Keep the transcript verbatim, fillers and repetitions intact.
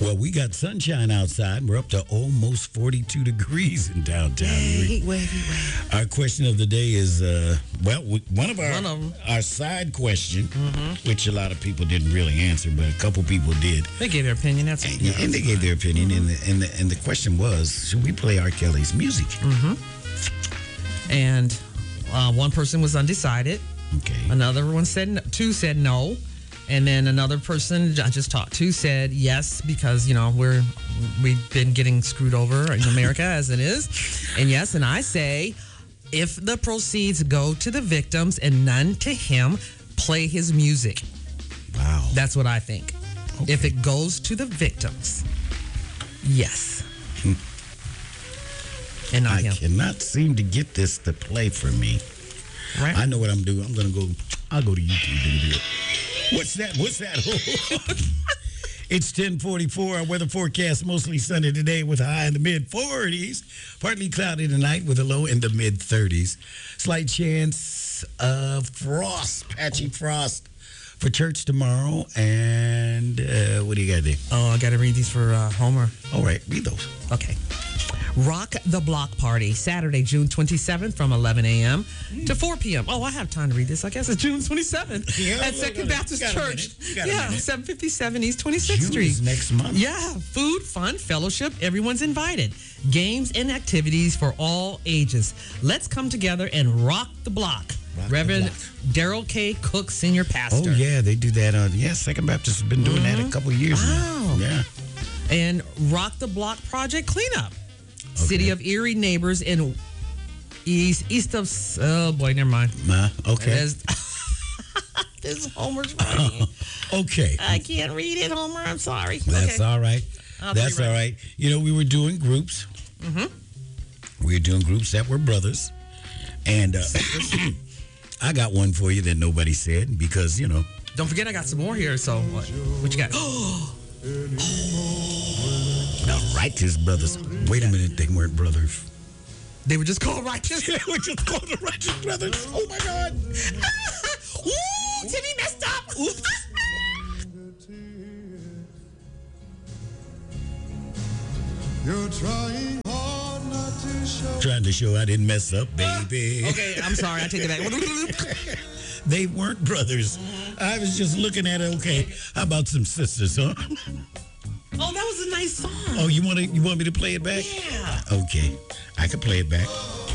Well, we got sunshine outside. We're up to almost forty-two degrees in downtown. Wait, wait, wait. Our question of the day is, uh, well, we, one of our One of 'em. our side question, which a lot of people didn't really answer, but a couple people did. They gave their opinion. That's And, yeah, and they gave their opinion, and, the, and, the, and the question was, should we play R. Kelly's music? And uh, one person was undecided. Okay. Another one said no, two said no, and then another person I just talked to said yes because you know we're we've been getting screwed over in America as it is, and yes, and I say if the proceeds go to the victims and none to him, play his music. Wow. That's what I think. Okay. If it goes to the victims, yes, and not I him. cannot seem to get this to play for me. Right? I know what I'm doing. I'm gonna go. I'll go to YouTube and do it. What's that? What's that? It's ten forty-four. Our weather forecast mostly sunny today with a high in the mid forties. Partly cloudy tonight with a low in the mid thirties. Slight chance of frost, patchy frost for church tomorrow. And uh, what do you got there? Oh, I got to read these for uh, Homer. All right, read those. Okay. Rock the Block Party, Saturday, June twenty-seventh from eleven a.m. to four p.m. Oh, I have time to read this. I guess it's June twenty-seventh Yeah, at look, Second look, Baptist you got a Church. minute. You got a Yeah, minute. seven fifty-seven East twenty-sixth June Street. is next month. Yeah, food, fun, fellowship, everyone's invited. Games and activities for all ages. Let's come together and rock the block. Rock the Reverend block. Daryl K. Cook, Senior Pastor. Oh, yeah, they do that. Uh, yeah, Second Baptist has been doing that a couple of years Wow. now. Yeah. And Rock the Block Project Cleanup. City of Erie neighbors in east east of oh boy, never mind. Uh, okay. There's, this is Homer's writing. Okay. I can't read it, Homer. I'm sorry. That's okay. all right. I'll That's be right all right. You know, we were doing groups. Mm-hmm. We were doing groups that were brothers. And uh, I got one for you that nobody said because, you know. Don't forget, I got some more here. So what? What you got? The Righteous Brothers. Wait a minute, they weren't brothers. They were just called righteous. They were just called the Righteous Brothers. Oh, my God. Ooh, Timmy messed up. Oops. You're trying hard not to show. Trying to show I didn't mess up, baby. Okay, I'm sorry. I take it back. They weren't brothers. I was just looking at it. Okay, how about some sisters, huh? Oh, that was a nice song. Oh, you want to? You want me to play it back? Yeah. Okay, I can play it back.